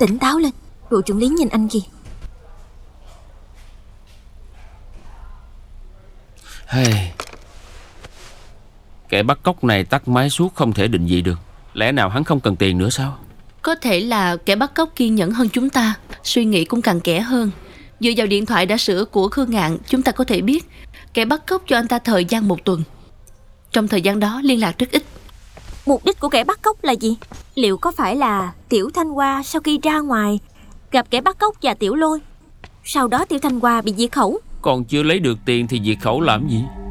tỉnh táo lên. Đội trưởng lý nhìn anh kìa. Hey. Kẻ bắt cóc này tắt máy suốt không thể định vị được. Lẽ nào hắn không cần tiền nữa sao? Có thể là kẻ bắt cóc kiên nhẫn hơn chúng ta, suy nghĩ cũng cặn kẽ hơn. Dựa vào điện thoại đã sửa của Khương Ngạn, chúng ta có thể biết kẻ bắt cóc cho anh ta thời gian 1 tuần. Trong thời gian đó liên lạc rất ít. Mục đích của kẻ bắt cóc là gì? Liệu có phải là Tiểu Thanh Hoa sau khi ra ngoài gặp kẻ bắt cóc và Tiểu Lôi, sau đó Tiểu Thanh Hoa bị diệt khẩu? Còn chưa lấy được tiền thì diệt khẩu làm gì?